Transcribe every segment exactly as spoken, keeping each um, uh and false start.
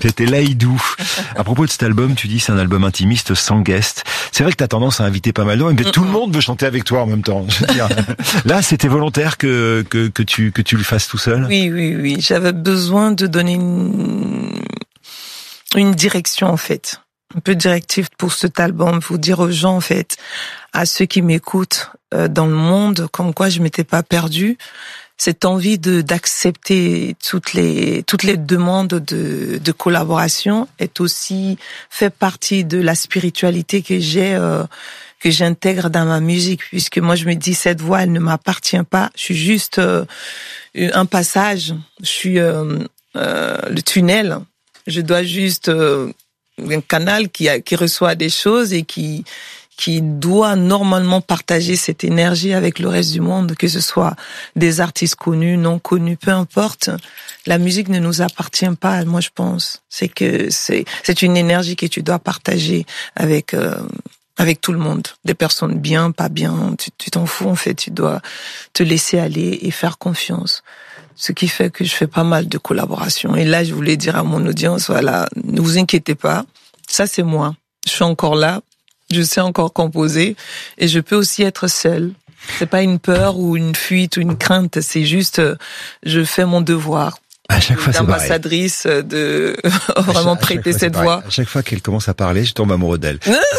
C'était Laïdou. À propos de cet album, tu dis c'est un album intimiste sans guest. C'est vrai que t'as tendance à inviter pas mal de gens, mais tout le monde veut chanter avec toi en même temps. Je veux dire. Là, c'était volontaire que, que, que tu, que tu le fasses tout seul? Oui, oui, oui. J'avais besoin de donner une, une direction, en fait. Un peu directive pour cet album, pour dire aux gens, en fait, à ceux qui m'écoutent euh, dans le monde, comme quoi je m'étais pas perdue. Cette envie de d'accepter toutes les toutes les demandes de de collaboration est aussi fait partie de la spiritualité que j'ai euh, que j'intègre dans ma musique, puisque moi je me dis cette voix elle ne m'appartient pas, je suis juste euh, un passage, je suis euh, euh, le tunnel, je dois juste euh, un canal qui a, qui reçoit des choses et qui qui doit normalement partager cette énergie avec le reste du monde, que ce soit des artistes connus, non connus, peu importe. La musique ne nous appartient pas, moi je pense. C'est que c'est c'est une énergie que tu dois partager avec euh, avec tout le monde. Des personnes bien, pas bien, tu tu t'en fous en fait, tu dois te laisser aller et faire confiance. Ce qui fait que je fais pas mal de collaborations. Et là, je voulais dire à mon audience, voilà, ne vous inquiétez pas, ça c'est moi. Je suis encore là, je sais encore composer, et je peux aussi être seule. C'est pas une peur ou une fuite ou une crainte, c'est juste, je fais mon devoir. À chaque fois, c'est pareil. D'ambassadrice, de vraiment prêter cette voix. À chaque fois qu'elle commence à parler, je tombe amoureux d'elle.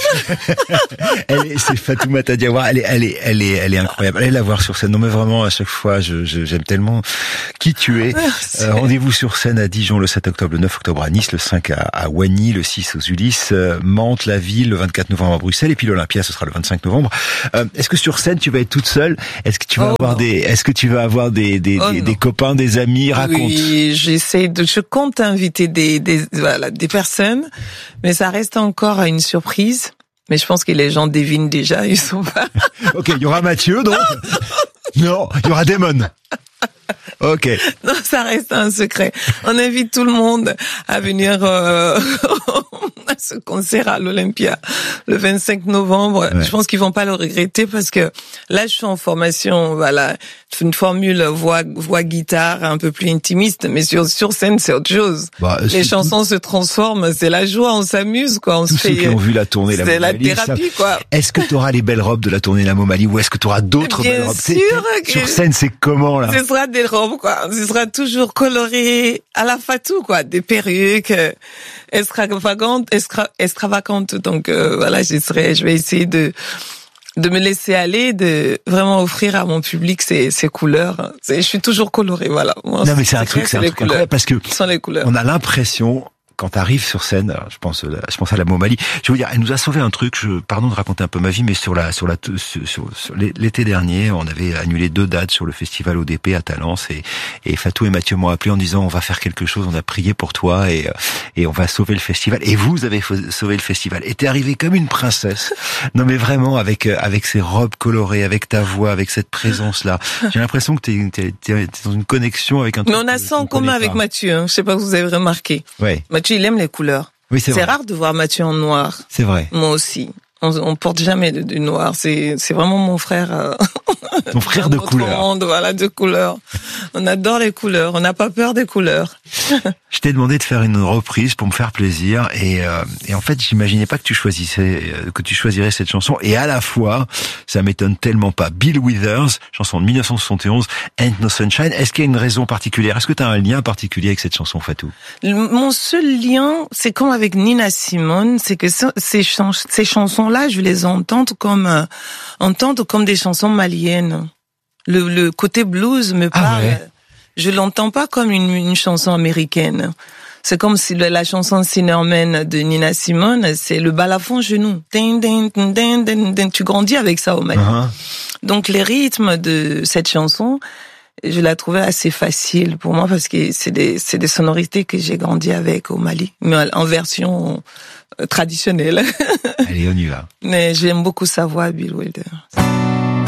Elle est, c'est Fatoumata Diawara. Elle est, elle est, elle est, elle est incroyable. Allez la voir sur scène. Non, mais vraiment, à chaque fois, je, je j'aime tellement qui tu es. Euh, rendez-vous sur scène à Dijon le sept octobre, le neuf octobre à Nice, le cinq à, à Wagny, le six aux Ulysses, euh, Mantes, la Ville, le vingt-quatre novembre à Bruxelles, et puis l'Olympia, ce sera le vingt-cinq novembre. Euh, est-ce que sur scène, tu vas être toute seule? Est-ce que tu vas oh avoir non. des, est-ce que tu vas avoir des, des, oh des, des copains, des amis? Raconte. Oui, j'essaie de, je compte inviter des, des, voilà, des personnes, mais ça reste encore une surprise. Mais je pense que les gens devinent déjà, ils sont pas. Ok, il y aura Mathieu, donc. Non, il y aura Damon. Ok. Non, ça reste un secret. On invite tout le monde à venir euh, à ce concert à l'Olympia le vingt-cinq novembre. Ouais. Je pense qu'ils vont pas le regretter parce que là, je suis en formation, voilà, une formule voix, voix guitare un peu plus intimiste, mais sur sur scène, c'est autre chose. Bah, les chansons tout... se transforment, c'est la joie, on s'amuse, quoi. On Tous se ceux fait, qui ont vu la tournée, la c'est la thérapie, ça... quoi. Est-ce que tu auras les belles robes de la tournée La Momalie ou est-ce que tu auras d'autres Bien belles robes? Sûr que... Sur scène, c'est comment là? Ce sera des robes, quoi. Ce sera toujours coloré à la Fatou, quoi. Des perruques euh, extravagantes, extra, extravagantes. Donc euh, voilà, je serai, je vais essayer de de me laisser aller, de vraiment offrir à mon public ces ces couleurs. C'est, je suis toujours colorée, voilà. Moi, non mais c'est, c'est un truc, c'est un truc incroyable parce que sont les couleurs. On a l'impression. Quand t'arrives sur scène, je pense, je pense à la Momalie. Je veux dire, elle nous a sauvé un truc. Je, pardon de raconter un peu ma vie, mais sur la, sur la, sur, sur, sur l'été dernier, on avait annulé deux dates sur le festival O D P à Talence et, et Fatou et Mathieu m'ont appelé en disant on va faire quelque chose, on a prié pour toi et, et on va sauver le festival. Et vous avez sauvé le festival. Et t'es arrivée comme une princesse. Non mais vraiment avec, avec ces robes colorées, avec ta voix, avec cette présence-là. J'ai l'impression que t'es, t'es, t'es dans une connexion avec un truc. Mais on a ça en commun avec Mathieu, hein. Je sais pas si vous avez remarqué. Ouais. Mathieu, il aime les couleurs. Oui, c'est, c'est vrai. rare de voir Mathieu en noir. C'est vrai. Moi aussi. On, on porte jamais de, de noir. C'est, c'est vraiment mon frère. Euh, Ton frère de couleur. Monde, voilà, de couleurs. On adore les couleurs. On n'a pas peur des couleurs. Je t'ai demandé de faire une reprise pour me faire plaisir et, euh, et en fait, j'imaginais pas que tu choisissais, que tu choisirais cette chanson. Et à la fois, ça m'étonne tellement pas. Bill Withers, chanson de dix-neuf cent soixante et onze, Ain't No Sunshine. Est-ce qu'il y a une raison particulière? Est-ce que tu as un lien particulier avec cette chanson, Fatou? Mon seul lien, c'est comme avec Nina Simone, c'est que ces, chans- ces chansons-là, je les entends comme, euh, entendre comme des chansons maliennes. Le, le côté blues me parle. Ah ouais. Je l'entends pas comme une, une chanson américaine. C'est comme si le, la chanson Cinnamon de Nina Simone, c'est le balafon genou. Din, din, din, din, din, din. Tu grandis avec ça au Mali. Uh-huh. Donc les rythmes de cette chanson, je la trouvais assez facile pour moi parce que c'est des, c'est des sonorités que j'ai grandi avec au Mali, mais en version traditionnelle. Allez, on y va. Mais j'aime beaucoup sa voix, Bill Withers.